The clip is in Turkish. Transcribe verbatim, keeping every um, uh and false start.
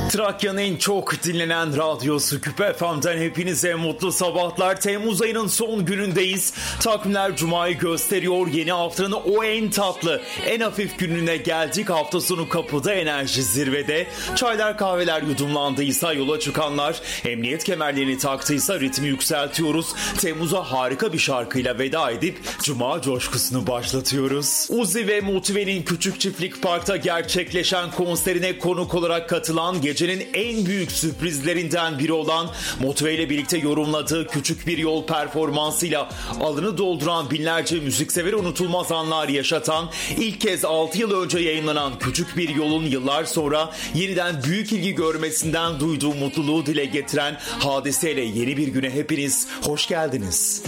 Trakya'nın en çok dinlenen radyosu Küpe F M'den hepinize mutlu sabahlar. Temmuz ayının son günündeyiz. Takvimler Cuma'yı gösteriyor. Yeni haftanın o en tatlı, en hafif gününe geldik. Hafta sonu kapıda, enerji zirvede. Çaylar kahveler yudumlandıysa yola çıkanlar, emniyet kemerlerini taktıysa ritmi yükseltiyoruz. Temmuz'a harika bir şarkıyla veda edip Cuma coşkusunu başlatıyoruz. Uzi ve Motive'nin Küçük Çiftlik Park'ta gerçekleşen konserine konuk olarak katılan, gecenin en büyük sürprizlerinden biri olan Motive ile birlikte yorumladığı Küçük Bir Yol performansıyla alını dolduran binlerce müziksever unutulmaz anlar yaşatan, ilk kez altı yıl önce yayınlanan Küçük Bir Yol'un yıllar sonra yeniden büyük ilgi görmesinden duyduğu mutluluğu dile getiren Hadise'yle yeni bir güne hepiniz hoş geldiniz.